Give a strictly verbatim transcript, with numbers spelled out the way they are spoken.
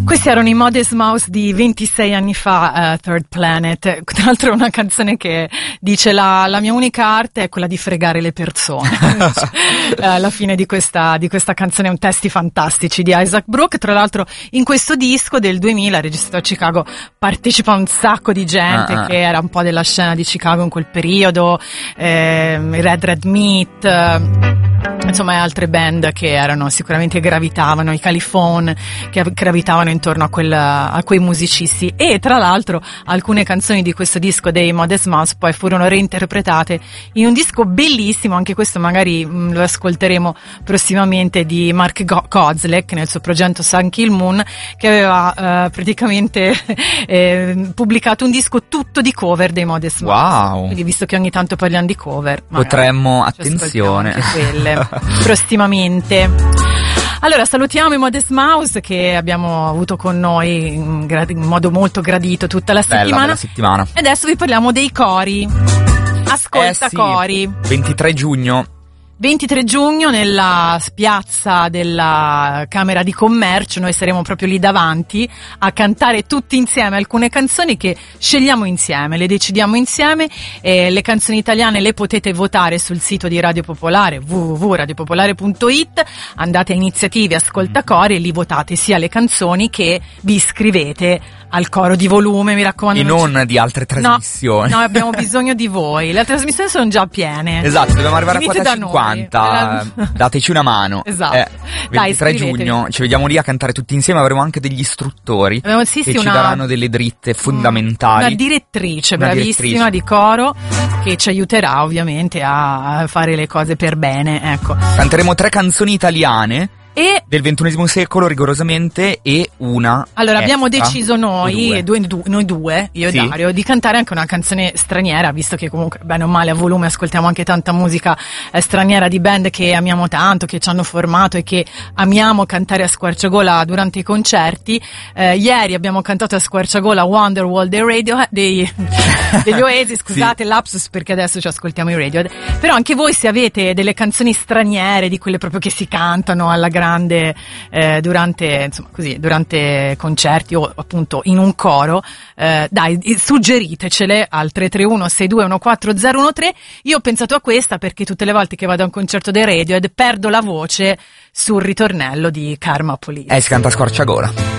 Questi erano i Modest Mouse di ventisei anni fa, uh, Third Planet. Tra l'altro è una canzone che dice la, la mia unica arte è quella di fregare le persone. Alla fine di questa, di questa canzone, un testi fantastici di Isaac Brooke. Tra l'altro in questo disco del duemila, registrato a Chicago, partecipa un sacco di gente ah, ah. che era un po' della scena di Chicago in quel periodo, eh, Red Red Meat, eh, insomma e altre band che erano sicuramente gravitavano, i Caliphone che gravitavano intorno a, quel, a quei musicisti. E tra l'altro alcune canzoni di questo disco dei Modest Mouse poi furono reinterpretate in un disco bellissimo, anche questo magari mh, lo ascolteremo prossimamente, di Mark Go- Kozlek nel suo progetto Sun Kill Moon, che aveva eh, praticamente eh, pubblicato un disco tutto di cover dei Modest Mouse. Wow. Quindi visto che ogni tanto parliamo di cover, potremmo, attenzione, anche quelle prossimamente. Allora salutiamo i Modest Mouse che abbiamo avuto con noi in, gra- in modo molto gradito tutta la settimana. Bella, bella settimana. E adesso vi parliamo dei cori. Ascolta eh sì, cori. ventitré giugno ventitré giugno nella piazza della Camera di Commercio, noi saremo proprio lì davanti a cantare tutti insieme alcune canzoni che scegliamo insieme, le decidiamo insieme, e le canzoni italiane le potete votare sul sito di Radio Popolare w w w punto radio popolare punto i t, andate a iniziative Ascolta Cori e lì votate sia le canzoni che vi iscrivete al coro di volume, mi raccomando. E non, non ci... di altre trasmissioni. No, no, abbiamo bisogno di voi, le trasmissioni sono già piene. Esatto, dobbiamo arrivare Venite a quota cinquanta. Dateci una mano. Esatto. Eh, ventitré Dai, giugno ci vediamo lì a cantare tutti insieme. Avremo anche degli istruttori Abbiamo, sì, che sì, ci una, daranno delle dritte fondamentali. Una direttrice una bravissima direttrice. di coro che ci aiuterà ovviamente a fare le cose per bene, ecco. Canteremo tre canzoni italiane e del ventunesimo secolo rigorosamente e una allora extra, abbiamo deciso noi due. Due, noi due io e sì. Dario di cantare anche una canzone straniera, visto che comunque bene o male a volume ascoltiamo anche tanta musica eh, straniera di band che amiamo tanto, che ci hanno formato e che amiamo cantare a squarciagola durante i concerti. Eh, ieri abbiamo cantato a squarciagola Wonderwall dei Radio dei, degli Oasis, scusate sì. lapsus perché adesso ci ascoltiamo i Radiohead, però anche voi se avete delle canzoni straniere, di quelle proprio che si cantano alla grande grande eh, durante insomma così durante concerti o appunto in un coro, eh, dai suggeritecele al tre tre uno sei due uno quattro zero uno tre. Io ho pensato a questa perché tutte le volte che vado a un concerto dei Radiohead perdo la voce sul ritornello di Karma Police. Eh, si canta a squarciagola.